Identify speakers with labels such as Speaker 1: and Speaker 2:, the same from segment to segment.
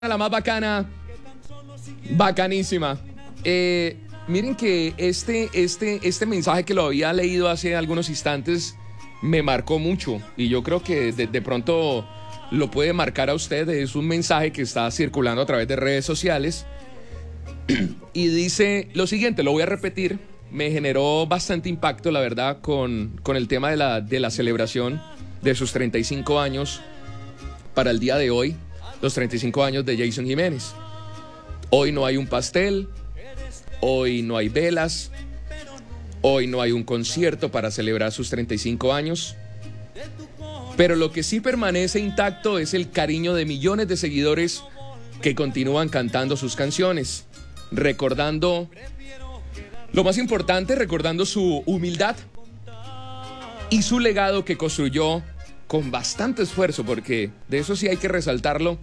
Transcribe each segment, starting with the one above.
Speaker 1: La más bacana, bacanísima. Miren que este mensaje que lo había leído hace algunos instantes me marcó mucho y yo creo que de pronto lo puede marcar a usted. Es un mensaje que está circulando a través de redes sociales y dice lo siguiente, lo voy a repetir. Me generó bastante impacto, la verdad, con el tema de la celebración de sus 35 años para el día de hoy. Los 35 años de Jason Jiménez. Hoy no hay un pastel, hoy no hay velas, hoy no hay un concierto para celebrar sus 35 años. Pero lo que sí permanece intacto es el cariño de millones de seguidores que continúan cantando sus canciones, recordando lo más importante, recordando su humildad y su legado que construyó con bastante esfuerzo, porque de eso sí hay que resaltarlo.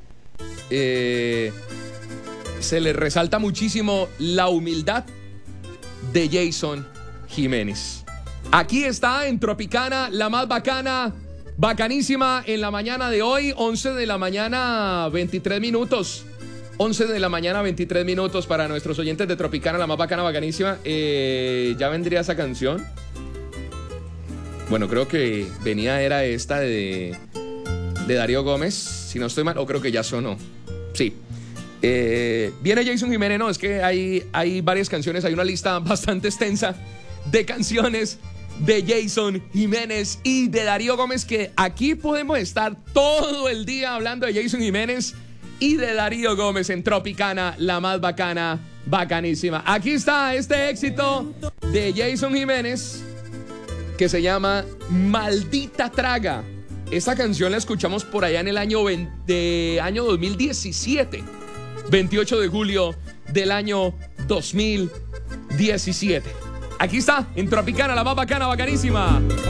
Speaker 1: Se le resalta muchísimo la humildad de Jason Jiménez. Aquí está en Tropicana, la más bacana, bacanísima en la mañana de hoy, 11 de la mañana, 23 minutos. 11 de la mañana, 23 minutos para nuestros oyentes de Tropicana, la más bacana, bacanísima. ¿Ya vendría esa canción? Bueno, creo que era esta de Darío Gómez, si no estoy mal, o creo que ya sonó. Sí. Viene Jason Jiménez, no, es que hay varias canciones, hay una lista bastante extensa de canciones de Jason Jiménez y de Darío Gómez, que aquí podemos estar todo el día hablando de Jason Jiménez y de Darío Gómez en Tropicana, la más bacana, bacanísima. Aquí está este éxito de Jason Jiménez que se llama Maldita Traga. Esta canción la escuchamos por allá en el año 2017, 28 de julio del año 2017. Aquí está, en Tropicana, la más bacana, bacanísima.